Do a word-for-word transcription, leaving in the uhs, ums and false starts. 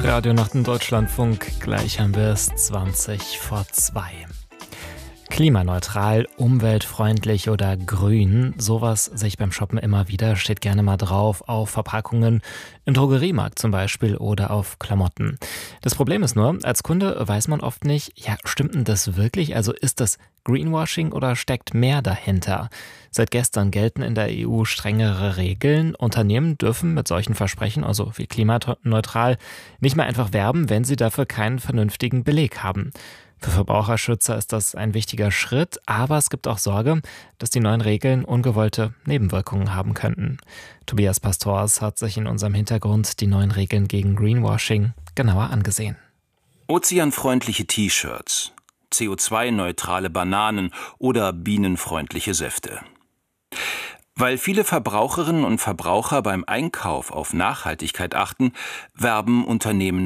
Radio Nachten Deutschlandfunk, gleich haben wir es zwanzig vor zwei. Klimaneutral, umweltfreundlich oder grün, sowas sehe ich beim Shoppen immer wieder, steht gerne mal drauf auf Verpackungen, im Drogeriemarkt zum Beispiel oder auf Klamotten. Das Problem ist nur, als Kunde weiß man oft nicht, ja, stimmt denn das wirklich? Also ist das Greenwashing oder steckt mehr dahinter? Seit gestern gelten in der E U strengere Regeln. Unternehmen dürfen mit solchen Versprechen, also wie klimaneutral, nicht mehr einfach werben, wenn sie dafür keinen vernünftigen Beleg haben. Für Verbraucherschützer ist das ein wichtiger Schritt, aber es gibt auch Sorge, dass die neuen Regeln ungewollte Nebenwirkungen haben könnten. Tobias Pastors hat sich in unserem Hintergrund die neuen Regeln gegen Greenwashing genauer angesehen. Ozeanfreundliche T-Shirts, C O zwei neutrale Bananen oder bienenfreundliche Säfte. Weil viele Verbraucherinnen und Verbraucher beim Einkauf auf Nachhaltigkeit achten, werben Unternehmen